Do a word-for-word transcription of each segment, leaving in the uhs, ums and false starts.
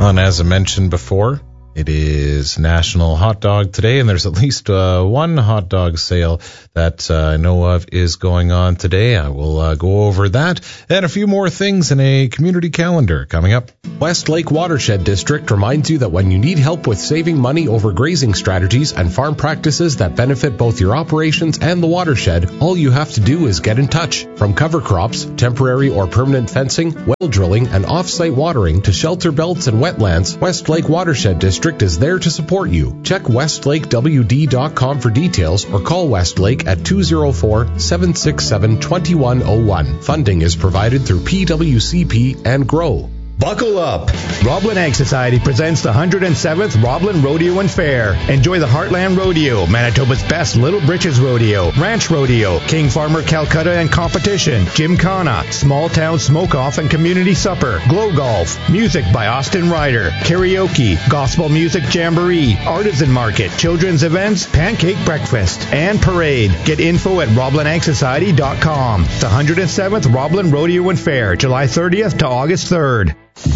And as I mentioned before, it is National Hot Dog today, and there's at least uh, one hot dog sale that uh, I know of is going on today. I will uh, go over that and a few more things in a community calendar coming up. Westlake Watershed District reminds you that when you need help with saving money over grazing strategies and farm practices that benefit both your operations and the watershed, all you have to do is get in touch. From cover crops, temporary or permanent fencing, well drilling, and off-site watering to shelter belts and wetlands, Westlake Watershed District is there to support you. Check westlake w d dot com for details or call Westlake at two oh four, seven six seven, two one oh one. Funding is provided through P W C P and GROW. Buckle up! Roblin Ag Society presents the one hundred seventh Roblin Rodeo and Fair. Enjoy the Heartland Rodeo, Manitoba's best Little Britches Rodeo, Ranch Rodeo, King Farmer Calcutta and Competition, Gymkhana, Small Town Smoke-Off and Community Supper, Glow Golf, music by Austin Ryder, karaoke, gospel music jamboree, artisan market, children's events, pancake breakfast, and parade. Get info at roblin ag society dot com. The one hundred seventh Roblin Rodeo and Fair, July thirtieth to August third.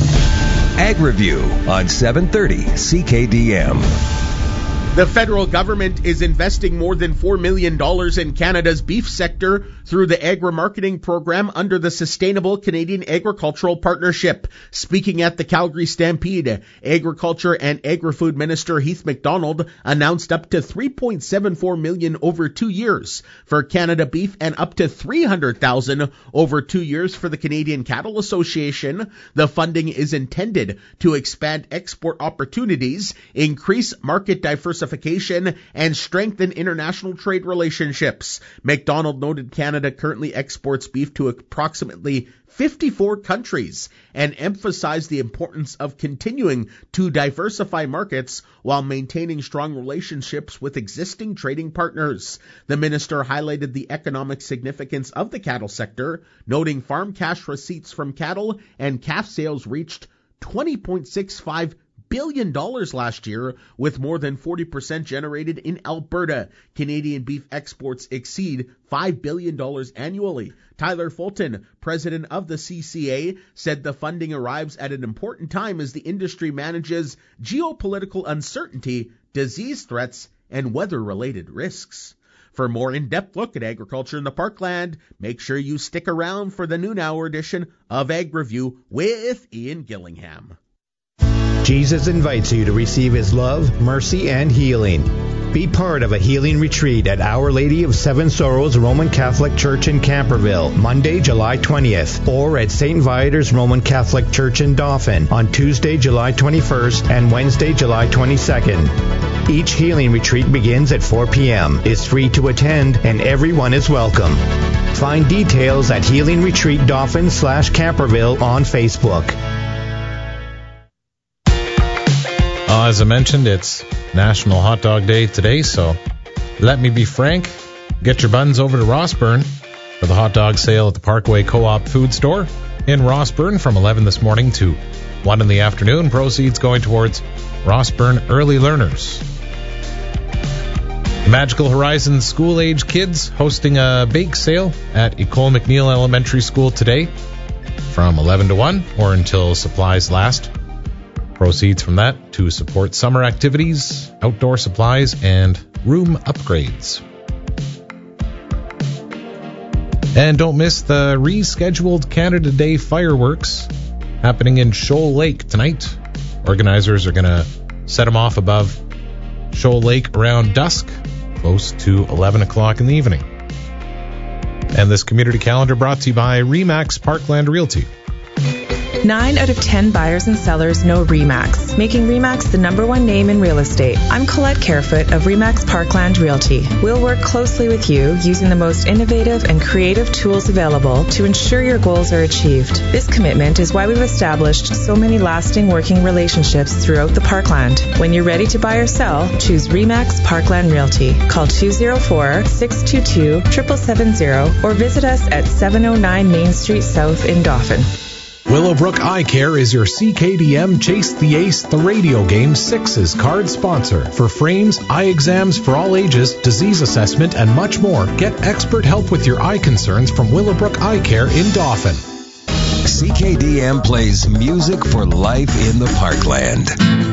Ag Review on seven thirty C K D M. The federal government is investing more than four million dollars in Canada's beef sector through the agri-marketing program under the Sustainable Canadian Agricultural Partnership. Speaking at the Calgary Stampede, Agriculture and Agri-Food Minister Heath MacDonald announced up to three point seven four million dollars over two years for Canada Beef and up to three hundred thousand dollars over two years for the Canadian Cattle Association. The funding is intended to expand export opportunities, increase market diversification, and strengthen international trade relationships. MacDonald noted Canada currently exports beef to approximately fifty-four countries and emphasized the importance of continuing to diversify markets while maintaining strong relationships with existing trading partners. The minister highlighted the economic significance of the cattle sector, noting farm cash receipts from cattle and calf sales reached twenty point six five billion dollars last year, with more than forty percent generated in Alberta. Canadian beef exports exceed five billion dollars annually. Tyler Fulton, president of the C C A, said the funding arrives at an important time as the industry manages geopolitical uncertainty, disease threats, and weather-related risks. For a more in-depth look at agriculture in the Parkland, make sure you stick around for the noon hour edition of Ag Review with Ian Gillingham. Jesus invites you to receive His love, mercy, and healing. Be part of a healing retreat at Our Lady of Seven Sorrows Roman Catholic Church in Camperville, Monday, July twentieth, or at Saint Viator's Roman Catholic Church in Dauphin on Tuesday, July twenty-first and Wednesday, July twenty-second. Each healing retreat begins at four p.m., is free to attend, and everyone is welcome. Find details at Healing Retreat Dauphin slash Camperville on Facebook. Uh, as I mentioned, it's National Hot Dog Day today, so let me be frank. Get your buns over to Rossburn for the hot dog sale at the Parkway Co-op Food Store in Rossburn from eleven this morning to one in the afternoon. Proceeds going towards Rossburn Early Learners. The Magical Horizons school-age kids hosting a bake sale at Ecole McNeil Elementary School today from eleven to one or until supplies last. Proceeds from that to support summer activities, outdoor supplies, and room upgrades. And don't miss the rescheduled Canada Day fireworks happening in Shoal Lake tonight. Organizers are going to set them off above Shoal Lake around dusk, close to eleven o'clock in the evening. And this community calendar brought to you by Remax Parkland Realty. Nine out of ten buyers and sellers know RE/MAX, making RE/MAX the number one name in real estate. I'm Colette Carefoot of RE/MAX Parkland Realty. We'll work closely with you using the most innovative and creative tools available to ensure your goals are achieved. This commitment is why we've established so many lasting working relationships throughout the Parkland. When you're ready to buy or sell, choose RE/MAX Parkland Realty. Call two oh four, six two two, seven seven seven zero or visit us at seven oh nine Main Street South in Dauphin. Willowbrook Eye Care is your C K D M Chase the Ace, the radio game sixes card sponsor. For frames, eye exams for all ages, disease assessment, and much more, get expert help with your eye concerns from Willowbrook Eye Care in Dauphin. C K D M plays music for life in the Parkland.